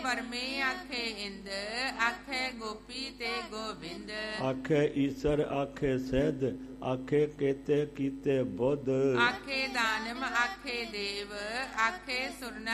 ਪਰਮੇ ਆਖੇ ਇੰਦ, ਆਖੇ ਗੋਪੀ ਤੇ ਗੋਬਿੰਦ। ਆਖੇ ਈਸਰ ਆਖੇ ਸਿੱਧ, ਆਖੇ ਕੇਤੇ ਕੀਤੇ ਬੁੱਧ। ਆਖੇ ਦਾਨਮ ਆਖੇ ਦੇਵ, ਆਖੇ ਸੁਰਨਾ